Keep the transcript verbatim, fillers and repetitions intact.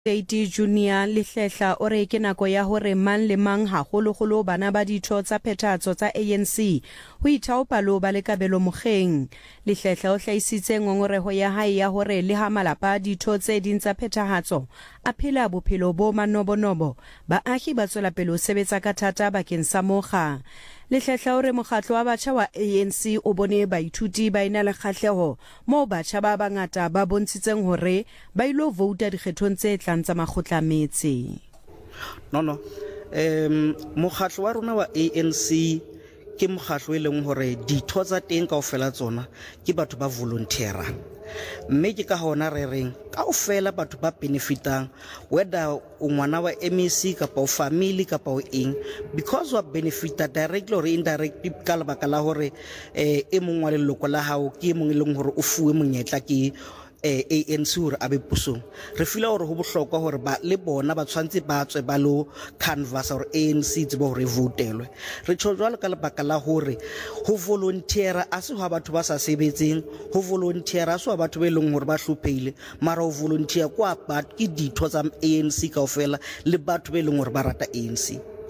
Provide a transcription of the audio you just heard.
State Junior Lehlela o re ke nako ya hore mang le mang haholo-holo bana ba ditho tsa phethahatso tsa A N C ho ithaopa lo ba le kabelo mokgeng. Lehlela o hlaisitse ngongoreho ya hae ya hore le ha malapa ditho tse ding tsa phethahatso a phela bophelo bo manobonobo, baahi ba tswela pele ho sebetsa ka thata bakeng sa mokga. Lehlela o re mokgatlo wa batjha wa A N C o bone baithuti ba ina le kgahleho moo batjha ba bangata ba bontshitseng hore ba ilo vouta dikgethong tse tlang tsa makgotla metse. No no em mokgatlo wa rona wa A N C ke mokgatlo e leng hore ditho tsa teng kaofela tsona ke batho ba volunteerang, mme ke ka hona re reng kaofela batho ba benefitang, whether o ngwana wa M E C kapa o family kapa o eng, because wa benefita directly or indirectly ka lebaka la hore eh e mong wa leloko la hao ke mong e leng hore o fuwe monyetla ke A N C hore abe pusong. Re fila hore ho bohlokwa hore ba le bona ba tshwantse ba tswe ba lo canvas hore A N C tsebe hore votelwe. Re tsho jwalo ka lebaka la hore ho volunteera a se ho batho ba sa sebetseng, ho volunteera a se ho batho ba eleng hore ba hlophile, mara ho volunteer kwa ba ke ditho tsa A N C kaofela le batho ba eleng hore ba rata A N C.